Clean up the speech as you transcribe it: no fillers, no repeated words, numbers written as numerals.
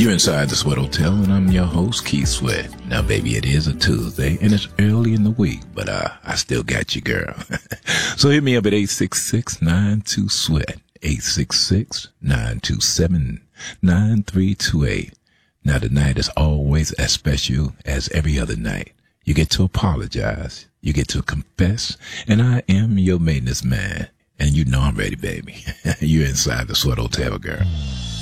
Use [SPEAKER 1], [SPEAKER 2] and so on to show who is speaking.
[SPEAKER 1] You're inside the Sweat Hotel, and I'm your host, Keith Sweat. Now, baby, it is a Tuesday, and it's early in the week, but I still got you, girl. So hit me up at 866-92-SWEAT, 866-927-9328. Now, tonight is always as special as every other night. You get to apologize, you get to confess, and I am your maintenance man. And you know I'm ready, baby. You're inside the Sweat Hotel, girl.